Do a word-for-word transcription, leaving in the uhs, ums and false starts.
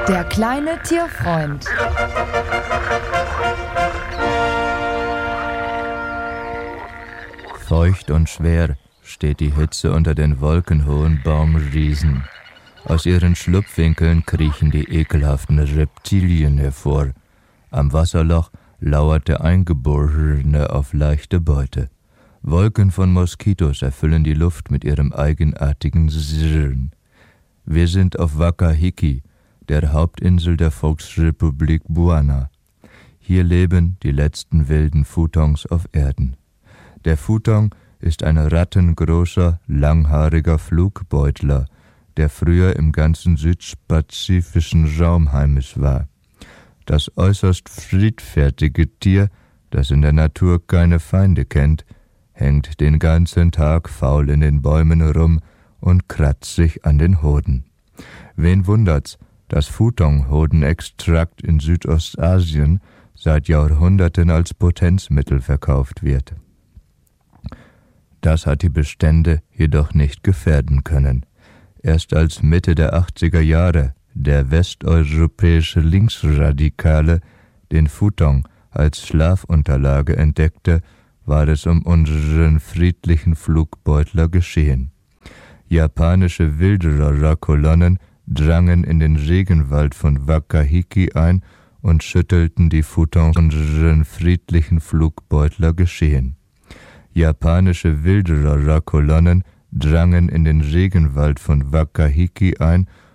Der kleine Tierfreund. Feucht und schwer steht die Hitze unter den wolkenhohen Baumriesen. Aus ihren Schlupfwinkeln kriechen die ekelhaften Reptilien hervor. Am Wasserloch lauert der Eingeborene auf leichte Beute. Wolken von Moskitos erfüllen die Luft mit ihrem eigenartigen Sirren. Wir sind auf Wakahiki, der Hauptinsel der Volksrepublik Botswana. Hier leben die letzten wilden Futons auf Erden. Der Futon ist ein rattengroßer, langhaariger Flugbeutler, der früher im ganzen südpazifischen Raum heimisch war. Das äußerst friedfertige Tier, das in der Natur keine Feinde kennt, hängt den ganzen Tag faul in den Bäumen rum und kratzt sich an den Hoden. Wen wundert's, dass Futon-Hodenextrakt in Südostasien seit Jahrhunderten als Potenzmittel verkauft wird. Das hat die Bestände jedoch nicht gefährden können. Erst als Mitte der achtziger Jahre der westeuropäische Linksradikale den Futon als Schlafunterlage entdeckte, war es um unseren friedlichen Flugbeutler geschehen. Japanische Wildererkolonnen drangen in den Regenwald von Wakahiki ein und schüttelten die Futons unseren friedlichen Flugbeutler geschehen. Japanische Wildererkolonnen drangen in den Regenwald von Wakahiki ein